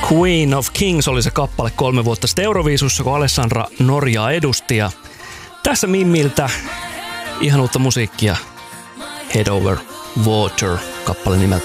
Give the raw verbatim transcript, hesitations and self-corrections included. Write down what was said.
Queen of Kings oli se kappale kolme vuotta sitten Euroviisussa, kun Alessandra Norjaa edusti. Ja tässä Mimmiltä ihan uutta musiikkia. Head Over Water kappale nimeltä.